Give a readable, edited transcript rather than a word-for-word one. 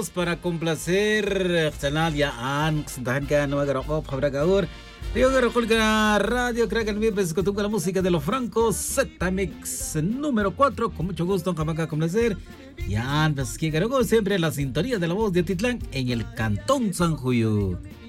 minutos para complacer Sanadia An, Santahan ka no magarokop, Habragaur. Rio Garokol ka radio, crack el miércoles con la música de los francos, Z-Mix número 4, con mucho gusto, Jamaica complacer. Yan, pues que Garokol siempre la sintonía de la voz de Titlán en el Cantón San Juyo.